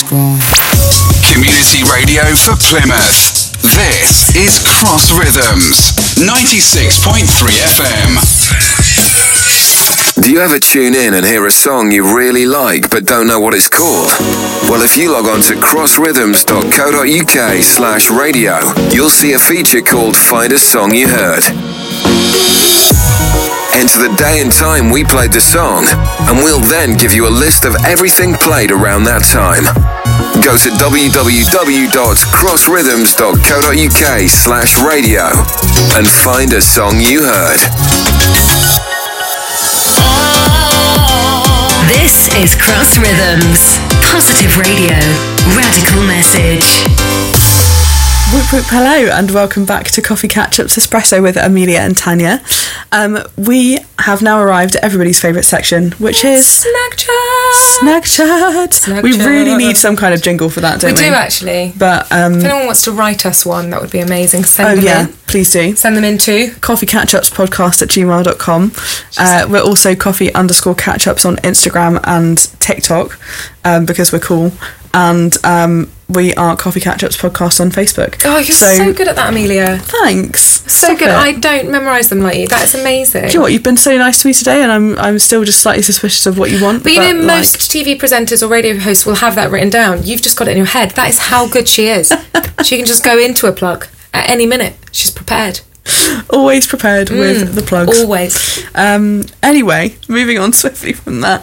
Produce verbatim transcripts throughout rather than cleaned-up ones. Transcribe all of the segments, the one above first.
sky. Community radio for Plymouth. This is Cross Rhythms, ninety-six point three F M. Do you ever tune in and hear a song you really like but don't know what it's called? Well, if you log on to crossrhythms.co.uk slash radio, you'll see a feature called Find a Song You Heard. Enter the day and time we played the song, and we'll then give you a list of everything played around that time. Go to www.crossrhythms.co.uk slash radio and find a song you heard. This is Cross Rhythms. Positive radio. Radical message. Whoop whoop, hello and welcome back to Coffee Catch-Ups Espresso with Amelia and Tanya. Um, we have now arrived at everybody's favourite section, which is Snack Chat. Snack Chat. Snack we chat. really need some kind of jingle for that, don't we? We do actually. But um, if anyone wants to write us one, that would be amazing. Send oh them yeah, in. please do. Send them in too. Coffee Catch-Ups podcast at gmail dot com. Uh, we're also coffee underscore catch-ups on Instagram and TikTok um, because we're cool. And um, we are Coffee Catch-Ups podcast on Facebook. Oh, you're so, so good at that, Amelia. Thanks. So Stop good. it. I don't memorise them like you. That is amazing. Do you know what? You've been so nice to me today, and I'm I'm still just slightly suspicious of what you want. But you know, like, most T V presenters or radio hosts will have that written down. You've just got it in your head. That is how good she is. She can just go into a plug at any minute. She's prepared. Always prepared mm, with the plugs. Always. Um, anyway, moving on swiftly from that.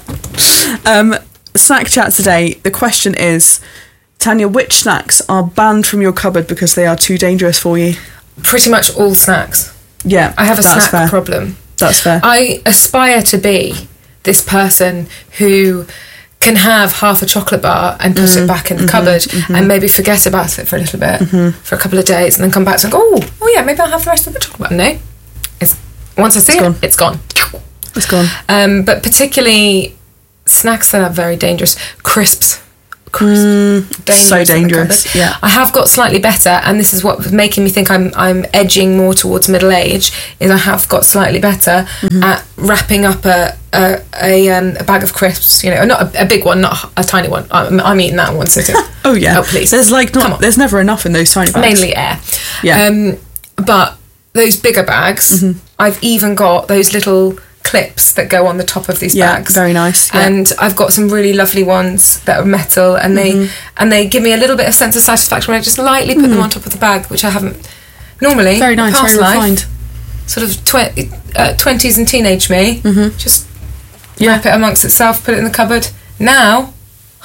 Um, snack chat today. The question is, Tanya, which snacks are banned from your cupboard because they are too dangerous for you? Pretty much all snacks. Yeah, I have a that's snack fair. problem. That's fair. I aspire to be this person who can have half a chocolate bar and put mm, it back in the mm-hmm, cupboard mm-hmm. and maybe forget about it for a little bit, mm-hmm. for a couple of days, and then come back to go, oh, oh yeah, maybe I'll have the rest of the chocolate bar. No, it's once I see it's it, gone. it's gone. It's gone. Um, but particularly snacks that are very dangerous, crisps. Crisp, mm, dangerous so dangerous. Yeah, I have got slightly better, and this is what's making me think I'm I'm edging more towards middle age. Is I have got slightly better mm-hmm. at wrapping up a a a, um, a bag of crisps. You know, not a, a big one, not a tiny one. I'm, I'm eating that in one sitting. Oh yeah. Oh please. There's like not. There's never enough in those tiny bags. Mainly air. Yeah. Um, but those bigger bags, mm-hmm. I've even got those little clips that go on the top of these yeah, bags. Very nice. Yeah. And I've got some really lovely ones that are metal, and they mm-hmm. and they give me a little bit of sense of satisfaction when I just lightly put mm. them on top of the bag, which I haven't normally. Very nice, very life, refined. Sort of twenty, uh, twenties and teenage me, mm-hmm. just yeah. wrap it amongst itself, put it in the cupboard. Now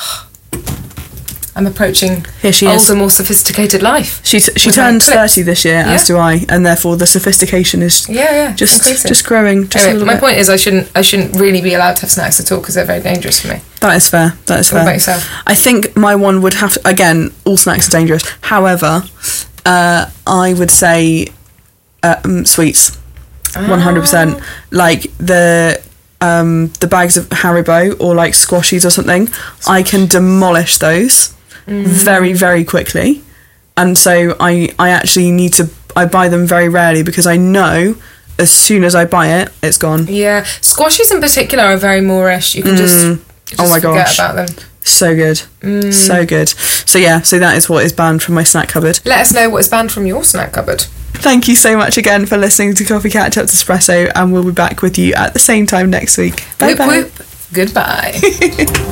I'm approaching Here she older, is. more sophisticated life. She t- she turns thirty this year, yeah. as do I, and therefore the sophistication is yeah, yeah, just increasing. just growing. Just anyway, a my bit. point is, I shouldn't I shouldn't really be allowed to have snacks at all because they're very dangerous for me. That is fair. That is what fair. About yourself? I think my one would have to, again, all snacks are dangerous. However, uh, I would say uh, um, sweets, one hundred percent. Like the. Um, the bags of Haribo or like squashies or something, Squash. I can demolish those mm. very, very quickly. And so I, I actually need to, I buy them very rarely because I know as soon as I buy it, it's gone. Yeah, squashies in particular are very Moorish. You can mm. just, just oh my forget gosh. about them. So good. Mm. So good. So yeah, so that is what is banned from my snack cupboard. Let us know what is banned from your snack cupboard. Thank you so much again for listening to Coffee Catch-Ups Espresso, and we'll be back with you at the same time next week. Bye bye. Goodbye.